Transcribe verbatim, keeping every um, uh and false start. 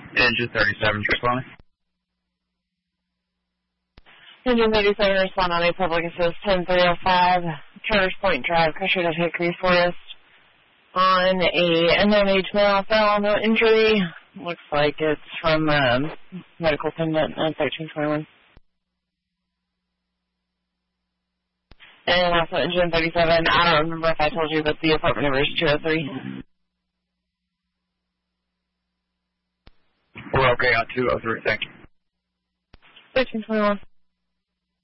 Engine thirty-seven, responding. Engine thirty-seven, respond on a public assist ten three oh five, Traverse Point Drive, Crusher to Hickory Forest. On a unknown age male, fell, no injury. Looks like it's from um, medical attendant on thirteen twenty-one. And also engine thirty-seven, I don't remember if I told you, but the apartment number is two oh three. We're okay on two oh three, thank you. thirteen twenty-one.